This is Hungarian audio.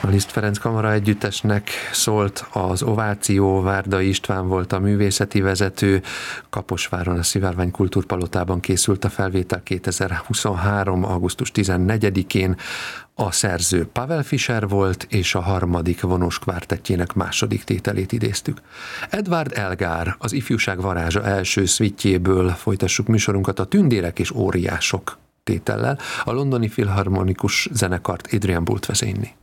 A Liszt Ferenc Kamara Együttesnek szólt az ováció, Várdai István volt a művészeti vezető, Kaposváron a Szivárvány Kultúrpalotában készült a felvétel 2023. augusztus 14-én. A szerző Pavel Fischer volt, és a harmadik vonós kvártettjének második tételét idéztük. Edvard Elgar, az Ifjúság varázsa első szvittjéből folytassuk műsorunkat a Tündérek és óriások tétellel. A londoni filharmonikus zenekart Adrian Boult vezényli.